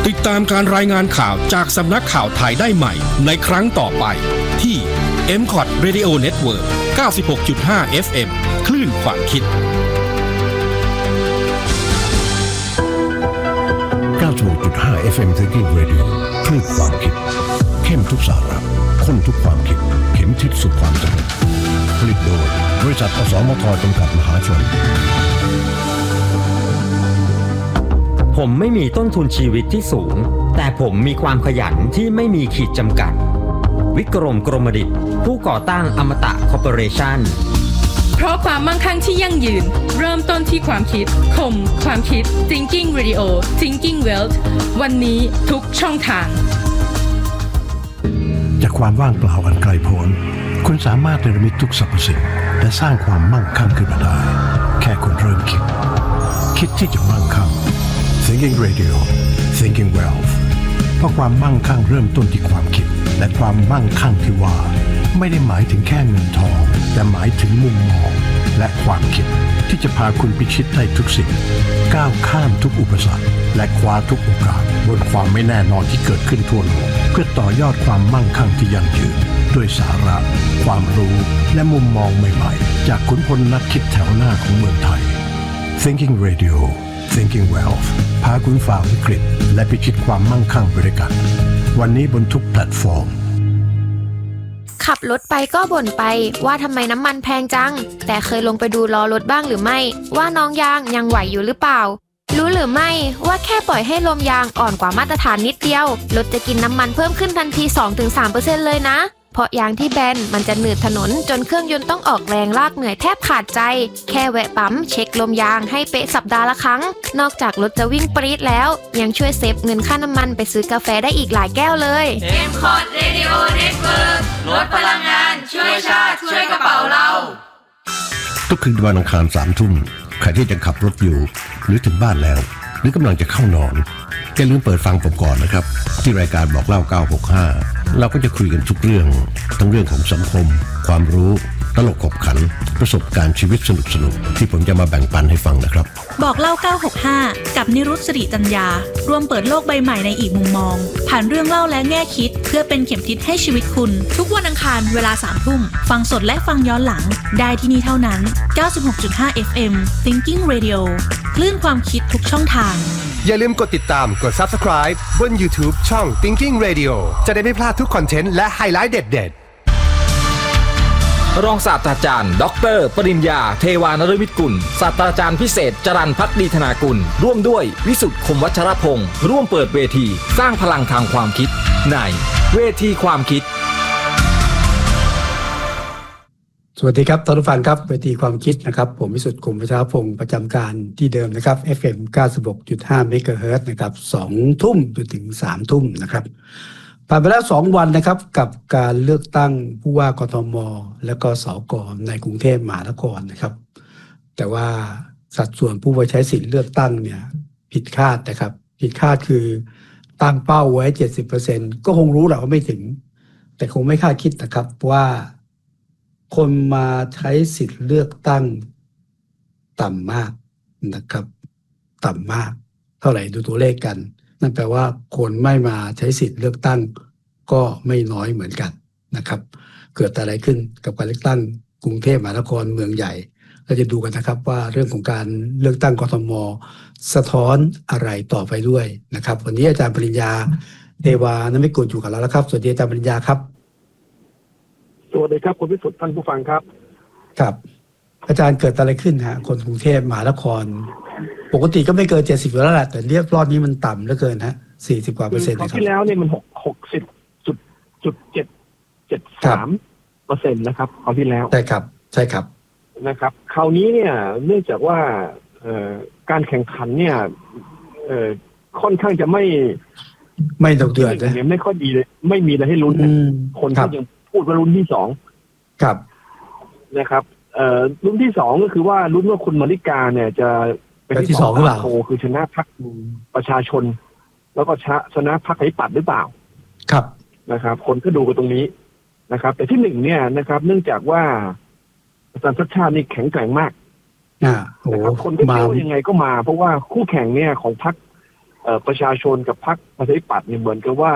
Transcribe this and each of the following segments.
ติดตามการรายงานข่าวจากสำนักข่าวไทยได้ใหม่ในครั้งต่อไปที่ MCOT Radio Network 96.5 FM คลื่นความคิด 96.5 FM Thinking Radio คลื่นความคิดเข้มทุกสาระข้นทุกความคิดเข็มทิศสู่ความสำเร็จผลิตโดยบริษัทอสมทจำกัดมหาชนผมไม่มีต้นทุนชีวิตที่สูงแต่ผมมีความขยันที่ไม่มีขีดจำกัดวิกรมกรมดิษฐ์ผู้ก่อตั้งอมตะคอร์ปอเรชั่นเพราะความมั่งคั่งที่ยั่งยืนเริ่มต้นที่ความคิดคมความคิด Thinking Radio Thinking Wealth วันนี้ทุกช่องทางจากความว่างเปล่าอันไกลโพ้นคุณสามารถเนรมิตทุกสรรพสิ่งและสร้างความมั่งคั่งขึ้นมาได้แค่คุณเริ่มคิดที่จะมั่งคั่ง Thinking Radio Thinking Wealth เพราะความมั่งคั่งเริ่มต้นที่ความคิดและความมั่งคั่งที่ว่าไม่ได้หมายถึงแค่เงินทองแต่หมายถึงมุมมองและความคิดที่จะพาคุณพิชิตได้ทุกสิ่งก้าวข้ามทุกอุปสรรคและคว้าทุกโอกาสบนความไม่แน่นอนที่เกิดขึ้นทั่วโลกเพื่อต่อยอดความมั่งคั่งที่ยั่งยืนด้วยสาระความรู้และมุมมองใหม่ๆจากขุนพลนักคิดแถวหน้าของเมืองไทย Thinking Radio Thinking Wealth พาคุณฝ่าวิกฤตและพิชิตความมั่งคั่งไปด้วยกันวันนี้บนทุกแพลตฟอร์มขับรถไปก็บ่นไปว่าทำไมน้ำมันแพงจังแต่เคยลงไปดูล้อรถบ้างหรือไม่ว่าน้องยางยังไหวอยู่หรือเปล่ารู้หรือไม่ว่าแค่ปล่อยให้ลมยางอ่อนกว่ามาตรฐานนิดเดียวรถจะกินน้ำมันเพิ่มขึ้นทันที 2-3% เลยนะเพราะยางที่แบนมันจะหนืดถนนจนเครื่องยนต์ต้องออกแรงลากเหนื่อยแทบขาดใจแค่แวะปั๊มเช็คลมยางให้เป๊ะสัปดาห์ละครั้งนอกจากรถจะวิ่งปรี๊ดแล้วยังช่วยเซฟเงินค่าน้ำมันไปซื้อกาแฟได้อีกหลายแก้วเลย MCOT Radio Network ลดพลังงานช่วยชาติช่วยกระเป๋าเราทุกคืนวันอังคาร 3 ทุ่มใครที่ยังขับรถอยู่หรือถึงบ้านแล้วหรือกำลังจะเข้านอนอย่าลืมเปิดฟังผมก่อนนะครับที่รายการบอกเล่า965เราก็จะคุยกันทุกเรื่องทั้งเรื่องของสังคมความรู้ตลกขบขันประสบการณ์ชีวิตสนุกๆที่ผมจะมาแบ่งปันให้ฟังนะครับบอกเล่า965กับนิรุต สิริจัญญาร่วมเปิดโลกใบใหม่ในอีกมุมมองผ่านเรื่องเล่าและแง่คิดเพื่อเป็นเข็มทิศให้ชีวิตคุณทุกวันอังคารเวลา 3 ทุ่มฟังสดและฟังย้อนหลังได้ที่นี่เท่านั้น 96.5 FM Thinking Radio คลื่นความคิดทุกช่องทางอย่าลืมกดติดตามกด Subscribe บน YouTube ช่อง Thinking Radio จะได้ไม่พลาดทุกคอนเทนต์และไฮไลท์เด็ดรองศาสตราจารย์ดร.ปริญญาเทวานฤมิตกุลศาสตราจารย์พิเศษจรัญภักดีธนากุลร่วมด้วยวิสุทธิ์คมวัชรพงศ์ร่วมเปิดเวทีสร้างพลังทางความคิดในเวทีความคิดสวัสดีครับท่านผู้ฟังครับเวทีความคิดนะครับผมวิสุทธิ์คมวัชรพงศ์ประจำการที่เดิมนะครับ FM 96.5 เมกะเฮิรตซ์นะครับ 2 ทุ่มจนถึง 3 ทุ่มนะครับผ่านไปแล้ว2วันนะครับกับการเลือกตั้งผู้ว่ากทมและก็สกในกรุงเทพมหานครนะครับแต่ว่าสัดส่วนผู้ไปใช้สิทธิ์เลือกตั้งเนี่ยผิดคาดนะครับผิดคาดคือตั้งเป้าไว้ 70% ก็คงรู้แหละว่าไม่ถึงแต่คงไม่คาดคิดนะครับว่าคนมาใช้สิทธิ์เลือกตั้งต่ำมากนะครับต่ำมากเท่าไหร่ดูตัวเลขกันนั่นแปลว่าคนไม่มาใช้สิทธิ์เลือกตั้งก็ไม่น้อยเหมือนกันนะครับเกิดอะไรขึ้นกับการเลือกตั้งกรุงเทพมหานครเมืองใหญ่เราจะดูกันนะครับว่าเรื่องของการเลือกตั้งกทมสะท้อนอะไรต่อไปด้วยนะครับวันนี้อาจารย์ปริญญาเทวานฤมิตกุลอยู่กับเราแล้วครับสวัสดีอาจารย์ปริญญาครับสวัสดีครับคุณพิสุทธิ์ท่านผู้ฟังครับครับอาจารย์เกิดอะไรขึ้นฮะคนกรุงเทพมหานครปกติก็ไม่เกิน70แล้วแหละแต่เรียบรอบนี้มันต่ำเหลือเกินฮะ40กว่าเปอร์เซ็นต์นะครับที่แล้วเนี่ยมัน60.73%นะครับคราวที่แล้วใช่ครับใช่ครับนะครับคราวนี้เนี่ยเนื่องจากว่าการแข่งขันเนี่ยค่อนข้างจะไม่ดุเดือดนะไม่ค่อยดีเลยไม่มีอะไรให้ลุ้นนะคนก็ยังพูดว่าลุ้นที่2 ครับนะครับลุ้นที่2ก็คือว่าลุ้นว่าคุณมาริกาเนี่ยจะเป็นที่2หรือเปล่าคือชนะพรรคประชาชนแล้วก็ชนะพรรคไทยปัดหรือเปล่าครับนะครับคนก็ดูกันตรงนี้นะครับแต่ที่1เนี่ยนะครับเนื่องจากว่าอาจารย์ชัชชาตินี่แข็งแกร่งมากนะครับคนก็เชื่อว่ายังไงก็มาเพราะว่าคู่แข่งเนี่ยของพรรคประชาชนกับพรรคประชาธิปัตย์เนี่ยเหมือนกับว่า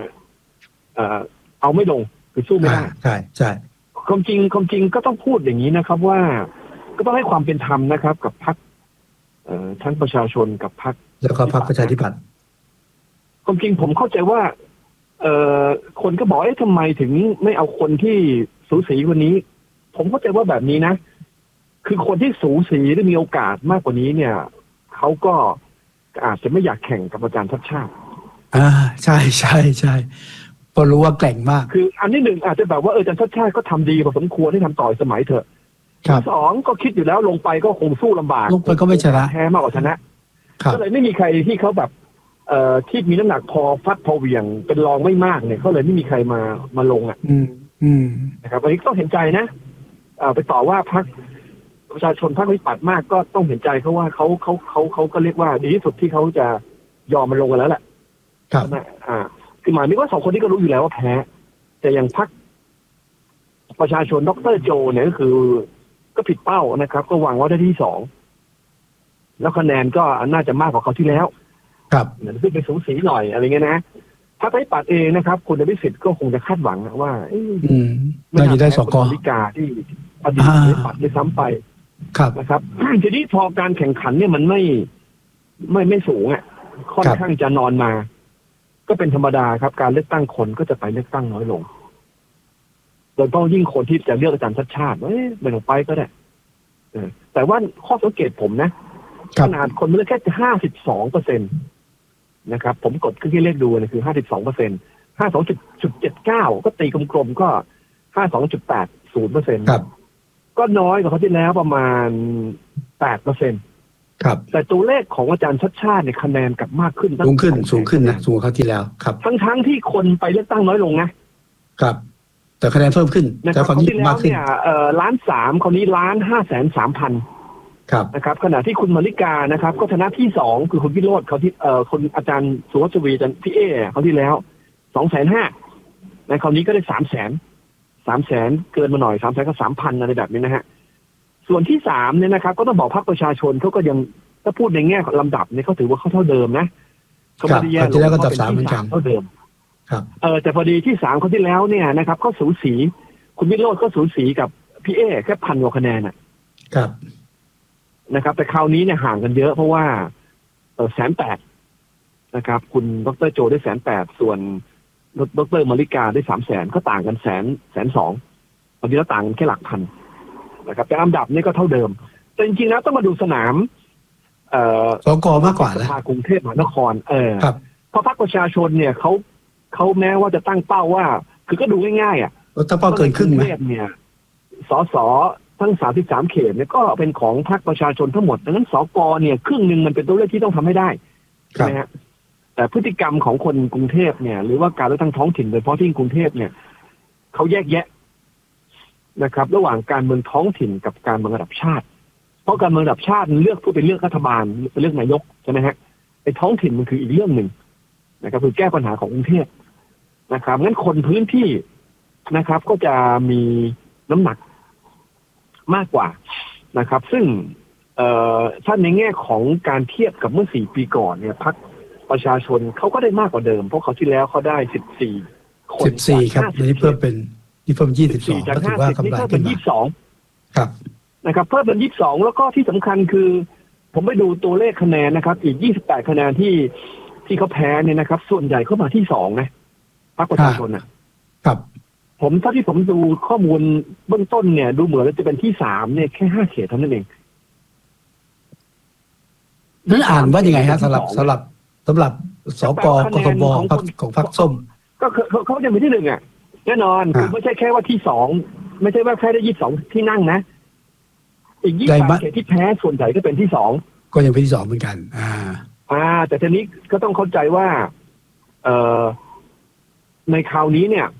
เอาไม่ลงคือสู้ไม่ได้ใช่ใช่ความจริงก็ต้องพูดอย่างนี้นะครับว่าก็ต้องให้ความเป็นธรรมนะครับกับพรรคทั้งประชาชนกับพรรคแล้วก็พรรคประชาธิปัตย์ความจริงผมเข้าใจว่าคนก็บอกทำไมถึงไม่เอาคนที่สูสีกว่านี้ผมเข้าใจว่าแบบนี้นะคือคนที่สูสีหรือมีโอกาสมากกว่านี้เนี่ยเขาก็อาจจะไม่อยากแข่งกับอาจารย์ชัดชาติใช่ใช่ใช่พอรู้ว่าแกร่งมากคืออันที่หนึ่งอาจจะแบบว่าอาจารย์ชัดชาติก็ทำดีพอสมควรที่ทำต่อสมัยเถอะสองก็คิดอยู่แล้วลงไปก็คงสู้ลำบากลงไปก็ไม่ชนะแพ้มากกว่าชนะก็เลยไม่มีใครที่เขาแบบที่มีน้ำหนักพอฟัดพอเหวี่ยงเป็นรองไม่มากเนี่ยเขาเลยไม่มีใครมาลงนะครับอันนี้ต้องเห็นใจนะไปต่อว่าพรรคประชาชนพรรควิปัตย์มากก็ต้องเห็นใจเขาว่าเขาก็เรียกว่าดีที่สุดที่เขาจะยอมมันลงกันแล้วแหละครับคือหมายถึงว่าสองคนนี้ก็รู้อยู่แล้วว่าแพ้แต่อย่างพรรคประชาชนดร.โจเนี่ยก็คือก็ผิดเป้านะครับก็หวังว่าได้ที่2แล้วคะแนนก็น่าจะมากกว่าเขาที่แล้วครับขึ้นไปสูสีหน่อยอะไรเงี้ยนะพรรคประชาธิปัตย์เองนะครับคุณอภิสิทธิ์ก็คงจะคาดหวังว่าน่าจะได้สก. ลิกาที่อดีตประชาธิปัตย์ได้ซ้ำไปนะครับทีนี้พอการแข่งขันเนี่ยมันไม่สูงค่อนข้างจะนอนมาก็เป็นธรรมดาครับการเลือกตั้งคนก็จะไปเลือกตั้งน้อยลงโดยเฉพาะยิ่งคนที่จะเลือกอาจารย์ชัดชาติไม่ต้องไปก็ได้แต่ว่าข้อสังเกตผมนะขนาดคนเลือกแค่52%นะครับผมกดขึ้นที่เลขดูนะคือ52% 52.79ก็ตีกลมๆก็ 52.80% ครับก็น้อยกว่าเขาที่แล้วประมาณ 8% ครับแต่ตัวเลขของอาจารย์ชัดชาติเนี่ยคะแนนกลับมากขึ้นสูงขึ้นนะสูงกว่าเขาที่แล้วครับทั้งที่คนไปเลือกตั้งน้อยลงนะครับแต่คะแนนเพิ่มขึ้นแต่ความที่มากขึ้น1,300,000คราวนี้1,530,000ครับนะครับขณะที่คุณมาริกานะครับก็ชนะที่2คือคุณพิโรจน์เขาที่คนอาจารย์สุวัชวีอาจารย์พี่เขาที่แล้ว 250,000 ในคราวนี้ก็ได้ 300,000 เกินมาหน่อย 300,000 ก็ 3,000 อะไรแบบนี้นะฮะส่วนที่3เนี่ยนะครับก็ต้องบอกพรรคประชาชนเขาก็ยังถ้าพูดในแง่ลำดับเนี่ยเขาถือว่าเขาเท่าเดิมนะเขาไม่ได้แย่ลงเขาเป็นที่ 3เท่าเดิมครับแต่พอดีที่3เขาที่แล้วเนี่ยนะครับเขาสูสีคุณวิโรจน์ก็สูสีกับพี่แค่1,000 กว่าคะแนนครับนะครับแต่คราวนี้เนี่ยห่างกันเยอะเพราะว่า180,000นะครับคุณดร.โจได้180,000ส่วนดร.มาริกาได้300,000ก็ต่างกัน102,000ตอนนี้เราต่างกันแค่หลักพันนะครับแต่อันดับนี้ก็เท่าเดิมแต่จริงๆแล้วต้องมาดูสนามสก.มากกว่านะกรุงเทพมหานครครับเพราะพรรคประชาชนเนี่ยเขาแม้ว่าจะตั้งเป้าว่าคือก็ดูง่ายๆตั้งเป้าเกินครึ่งไหมเนี่ยสสทั้ง33เขตเนี่ยก็เป็นของพรรคประชาชนทั้งหมดดังนั้นสก.เนี่ยครึ่งนึงมันเป็นตัวเลขที่ต้องทำให้ได้ใช่ไหมฮะแต่พฤติกรรมของคนกรุงเทพเนี่ยหรือว่าการเลือกตั้งท้องถิ่นโดยเฉพาะที่กรุงเทพเนี่ยเขาแยกแยะนะครับระหว่างการเมืองท้องถิ่นกับการเมืองระดับชาติเพราะการเมืองระดับชาติเลือกผู้เป็นเลือกรัฐบาลเป็นเลือกนายกใช่ไหมฮะไอ้ท้องถิ่นมันคืออีกเรื่องหนึ่งนะครับคือแก้ปัญหาของกรุงเทพนะครับงั้นคนพื้นที่นะครับก็จะมีน้ำหนักมากกว่านะครับซึ่งถ้าในแง่ของการเทียบกับเมื่อ4 ปีก่อนเนี่ยพรรคประชาชนเขาก็ได้มากกว่าเดิมเพราะเขาที่แล้วเขาได้14 คน 14ครับนี่เพิ่มเป็น22ก็ถือว่ากำไรขึ้นมาครับนะครับเพิ่มเป็น22แล้วก็ที่สำคัญคือผมไปดูตัวเลขคะแนนนะครับอีก28คะแนนที่เขาแพ้เนี่ยนะครับส่วนใหญ่เข้ามาที่2นะพรรคประชาชนครับผมเท่าที่ผมดูข้อมูลเบื้องต้นเนี่ยดูเหมือนว่าจะเป็นที่3เนี่ยแค่5 เขตเท่านั้นเองนั่นอ่านว่ายังไงฮะสำหรับสก.กทม.ของพรรคส้มก็เขาจะเป็นที่1แน่นอนคือไม่ใช่แค่ว่าที่2ไม่ใช่ว่าแค่ได้22ที่นั่งนะอีก28เขตที่แพ้ส่วนใหญ่ก็เป็นที่2 ก็ยังเป็นที่2เหมือนกันแต่ทีนี้ก็ต้องเข้าใจว่าในคราวนี้เนี่ย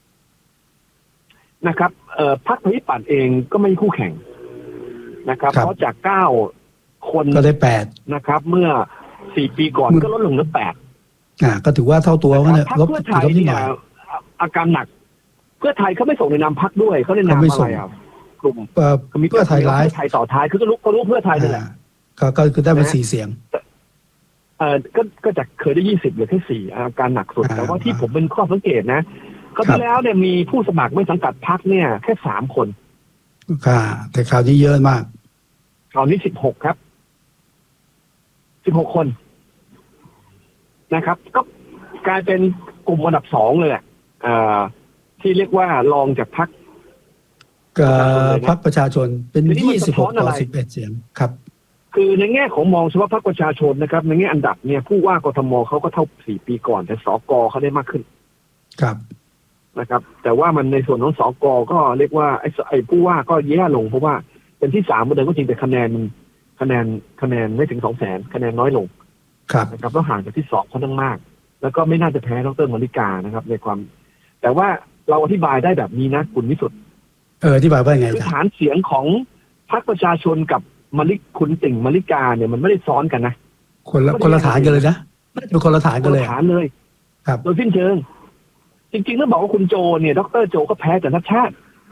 นะครับพรรคประชาธิปัตย์เองก็ไม่คู่แข่งนะครับเพราะจาก9 คนก็ได้8 นะครับเมื่อ4 ปีก่อนก็ลดลงเหลือ8 ก็ถือว่าเท่าตัวว่าเนี่ยลบนิดหน่อยอาการหนักเพื่อไทยเขาไม่ส่งในนามพรรคด้วยเขาในนามอะไรกลุ่มเพื่อไทยไลฟ์ไทยต่อท้ายคือก็รู้เพื่อไทยนั่นแหละก็คือได้มา4 เสียงก็จะเคยได้20หรือแค่4อาการหนักสุดแต่ว่าที่ผมเป็นข้อสังเกตนะก็ที่แล้วเนี่ยมีผู้สมัครไม่สังกัดพรรคเนี่ยแค่3 คนค่ะแต่คราวนี้เยอะมากคราวนี้16ครับ16 คนนะครับก็กลายเป็นกลุ่มอันดับ2เลยที่เรียกว่ารองจากพรรคประชาชนเป็น26 ต่อ 11 เสียงครับคือในแง่ของมองเฉพาะพรรคประชาชนนะครับในแง่อันดับเนี่ยผู้ว่ากทมเขาก็เท่า4 ปีก่อนแต่สกเขาได้มากขึ้นครับนะครับแต่ว่ามันในส่วนของสกก็เรียกว่าไอ้ผู้ว่าก็แย่ลงเพราะว่าเป็นที่3เหมือนเดิมก็จริงแต่คะแนนไม่ถึง 200,000 คะแนนน้อยลงนะครับต้องห่างจากที่2ค่อนข้างมากแล้วก็ไม่น่าจะแพ้ดร.มฤกานะครับในความแต่ว่าเราอธิบายได้แบบนี้นะคุณวิสุทธิ์อธิบายว่าไงฐานเสียงของพรรคประชาชนกับคุณติ่งมฤกาเนี่ยมันไม่ได้ซ้อนกันนะคนละฐานกันเลยนะเป็นคนละฐานกันเลยฐานเลยครับโดยสิ้นเชิงจริงๆต้องบอกว่าคุณโจเนี่ยดร.โจก็แพ้แต่ชาติ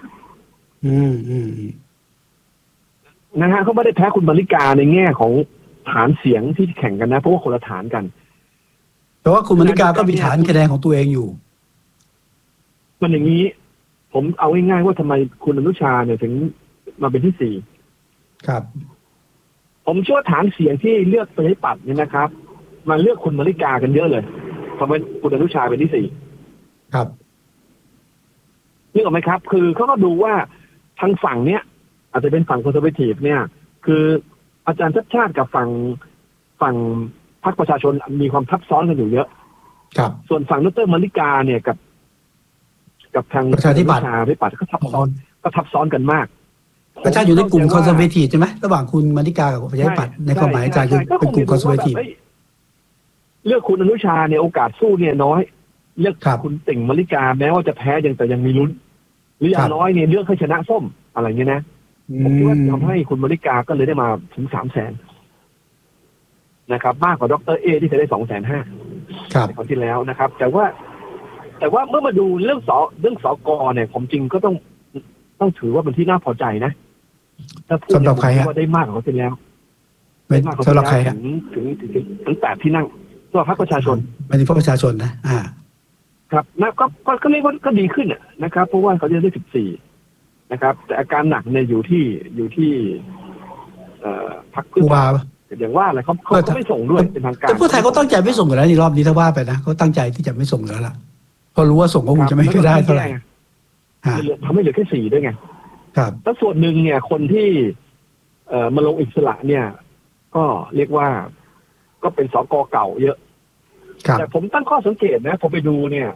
นะฮะเขาไม่ได้แพ้คุณมฤกาในแง่ของฐานเสียงที่แข่งกันนะเพราะว่าคนละฐานกันแต่ว่าคุณมฤกาก็มีฐานคะแนนของตัวเองอยู่มันอย่างนี้ผมเอาง่ายๆว่าทำไมคุณอนุชาเนี่ยถึงมาเป็นที่4 ครับผมเชื่อฐานเสียงที่เลือกประชาธิปัตย์เนี่ยนะครับมาเลือกคุณมฤกากันเยอะเลยทำไมคุณอนุชาเป็นที่4 ครับนึกออกไหมครับคือเขาก็ดูว่าทางฝั่งเนี้ยอาจจะเป็นฝั่งคอนเซอร์เวทีฟเนี่ยคืออาจารย์ชัดชาติกับฝั่งพรรคประชาชนมีความทับซ้อนกันอยู่เยอะครับส่วนฝั่งดร.มฤกาเนี่ยกับทางประชาธิปัตย์ก็ทับซ้อนกันมากประชาอยู่ในกลุ่มคอนเซอร์เวทีฟใช่ไหมระหว่างคุณมฤกากับประชาธิปัตย์ในความหมายอาจารย์คือเป็นกลุ่มคอนเซอร์เวทีฟเลือกคุณอนุชาเนี่ยโอกาสสู้เนี่ยน้อยเลือกคุณติ่งมฤกาแม้ว่าจะแพ้แต่ยังมีลุ้นหรืออย่างน้อยเนี่ยเลือกให้ชนะส้มอะไรเงี้ยนะผมคิดว่าทำให้คุณมฤกาก็เลยได้มาถึง300,000นะครับมากกว่าดร.เอที่เคยได้250,000ในครั้งที่แล้วนะครับแต่ว่าเมื่อมาดูเรื่องสก.เนี่ยผมจริงก็ต้องถือว่าเป็นที่น่าพอใจนะถ้าพูดว่าได้มากกว่าเขาที่แล้วสำหรับใครถึง8 ที่นั่งตัวพรรคประชาชนไม่ใช่พรรคประชาชนนะครับนะก็เรียกว่าก็ดีขึ้นนะครับเพราะว่าเขาจะได้14นะครับแต่อาการหนักเนี่ยอยู่ที่พรรคเพื่อไทยอย่างว่าอะไรเขาไม่ส่งด้วยเป็นทางการแต่เพื่อไทยเขาตั้งใจไม่ส่งอยู่แล้วในรอบนี้ถ้าว่าไปนะเขาตั้งใจที่จะไม่ส่งแล้วล่ะพอรู้ว่าส่งก็คงจะไม่ได้เท่าไหร่ทำให้เหลือแค่4ด้วยไงครับแล้วส่วนหนึ่งเนี่ยคนที่มาลงอิสระเนี่ยก็เรียกว่าก็เป็นสก.เก่าเยอะแต่ผมตั้งข้อสังเกตนะผมไปดูเนี่ย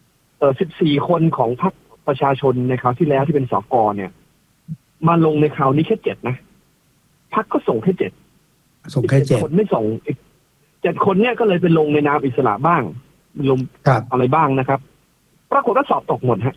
14 คนของพรรคประชาชนในคราวที่แล้วที่เป็นสก.เนี่ยมาลงในคราวนี้แค่7นะพรรคก็ส่งแค่7คนไม่ส่งอีก7 คนเนี่ยก็เลยเป็นลงในนามอิสระบ้างลงอะไรบ้างนะครับปรากฏว่าสอบตกหมดฮะ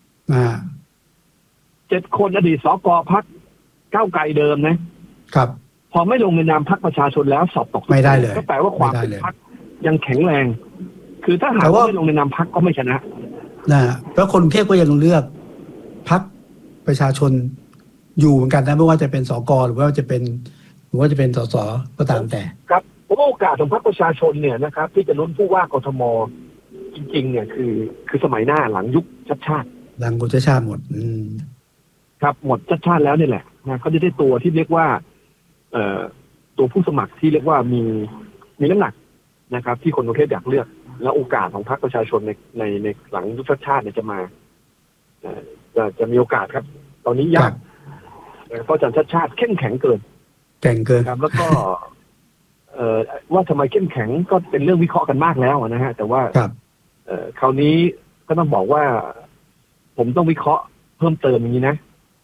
7 คนอดีตสก.พรรคก้าวไกลเดิมนะครับพอไม่ลงในนามพรรคประชาชนแล้วสอบตกไม่ได้เลยก็แปลว่าความเป็นพรรคยังแข็งแรงคือถ้าหากว่าไม่ลงในนามพรรคก็ไม่ชนะแล้วคนเพียบก็ยังเลือกพรรคประชาชนอยู่เหมือนกันนะไม่ว่าจะเป็นสก.หรือว่าจะเป็นสส.ก็ตามแต่ครับผมว่าโอกาสของพรรคประชาชนเนี่ยนะครับที่จะลุ้นผู้ว่ากทมจริงๆเนี่ยคือสมัยหน้าหลังยุคชัดชาติหลังชัดชาติหมดครับหมดชัดชาติแล้วนี่แหละนะเขาจะได้ตัวที่เรียกว่าตัวผู้สมัครที่เรียกว่ามีน้ำหนักนะครับที่คนกรุงเทพอยากเลือกและโอกาสของพรรคประชาชนในหลังยุคชัดชาติเนี่ยจะมาจะมีโอกาสครับตอนนี้ยากเพราะอาจารย์ชัดชาติเข้มแข็งเกินครับแล้วก็ว่าทำไมเข้มแข็งก็เป็นเรื่องวิเคราะห์กันมากแล้วนะฮะแต่ว่าคราวนี้ก็ต้องบอกว่าผมต้องวิเคราะห์เพิ่มเติมอย่างนี้นะ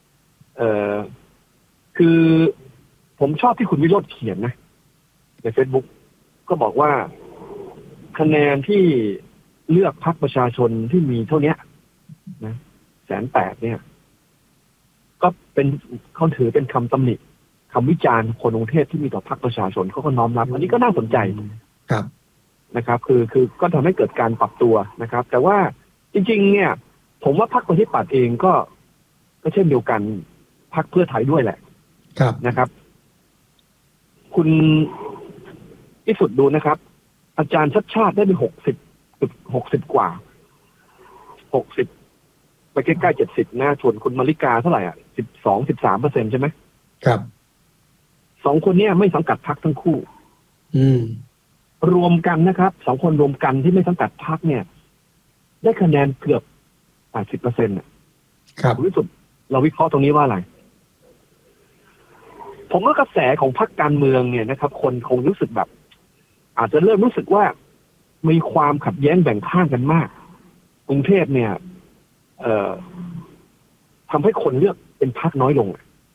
คือผมชอบที่คุณวิโรจน์เขียนนะใน Facebook ก็บอกว่าคะแนนที่เลือกพรรคประชาชนที่มีเท่านี้นะ180,000เนี่ยก็เป็นเขาถือเป็นคำตำหนิคำวิจารณ์คนกรุงเทพที่มีต่อพรรคประชาชนเขาก็น้อมรับอันนี้ก็น่าสนใจนะครับคือก็ทำให้เกิดการปรับตัวนะครับแต่ว่าจริงๆเนี่ยผมว่าพรรคประชาธิปัตย์เองก็เช่นเดียวกันพรรคเพื่อไทยด้วยแหละนะครับคุณที่สุดดูนะครับ อาจารย์ชัดชาติได้ไป60 กว่า60ไปใกล้ๆ70นะส่วนคุณมาริกาเท่าไหร่อ่ะ12-13%ใช่ไหมครับ 2 คนนี้ไม่สังกัดพรรคทั้งคู่รวมกันนะครับ2 คนรวมกันที่ไม่สังกัดพรรคเนี่ยได้คะแนนเกือบ80%ครับที่สุดเราวิเคราะห์ตรงนี้ว่าอะไรผมว่ากระแสของพรรคการเมืองเนี่ยนะครับคนคงรู้สึกแบบอาจจะเริ่มรู้สึกว่ามีความขัดแย้งแบ่งข้างกันมากกรุงเทพเนี่ยทำให้คนเลือกเป็นพรรคน้อยลง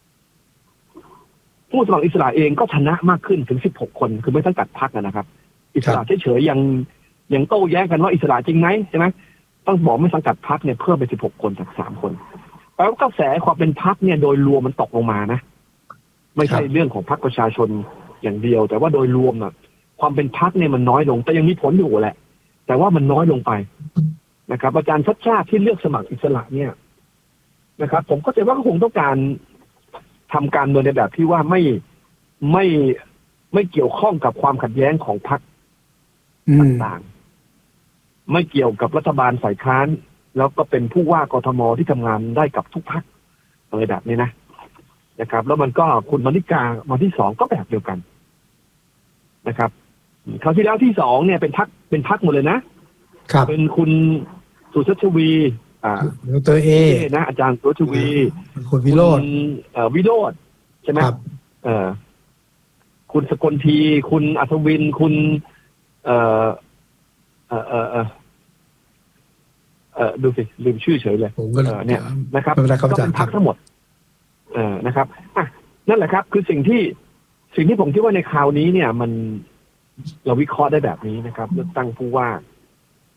ผู้สมัครอิสระเองก็ชนะมากขึ้นถึง16 คนคือไม่สังกัดพรรคนะครับอิสระเฉยๆยังโต้แย้งกันว่าอิสระจริงไหมใช่ไหมต้องบอกไม่สังกัดพรรคเนี่ยเพิ่มไป16 คนจาก3 คนแปลว่ากระแสความเป็นพรรคเนี่ยโดยรวมมันตกลงมานะไม่ใช่เรื่องของพรรคประชาชนอย่างเดียวแต่ว่าโดยรวมน่ะความเป็นพรรคเนี่ยมันน้อยลงแต่ยังมีผลอยู่แหละแต่ว่ามันน้อยลงไปนะครับอาจารย์ชัดชาติที่เลือกสมัครอิสระเนี่ยนะครับผมก็จะว่าก็คงต้องการทำการเมืองในแบบที่ว่าไม่เกี่ยวข้องกับความขัดแย้งของพรรคต่างๆไม่เกี่ยวกับรัฐบาลฝ่ายค้านแล้วก็เป็นผู้ว่ากทมที่ทำงานได้กับทุกพรรคอะไรแบบนี้นะครับแล้วมันก็คุณมณิกามาที่2ก็แบบเดียวกันนะครับคราวที่แล้วที่2เนี่ยเป็นพรรคหมดเลยนะเป็นคุณสุชาติวีดร.เอนะอาจารย์สุชาติวีคุณวิโรจน์วิโรจน์ใช่ไหมคุณสกลทีคุณอัศวินคุณดูสิลืมชื่อเฉยเลยเนี่ยนะครับก็เป็นพรรคทั้งหมดนะครับนั่นแหละครับคือสิ่งที่ผมคิดว่าในคราวนี้เนี่ยมันเราวิเคราะห์ได้แบบนี้นะครับเลือกตั้งผู้ว่า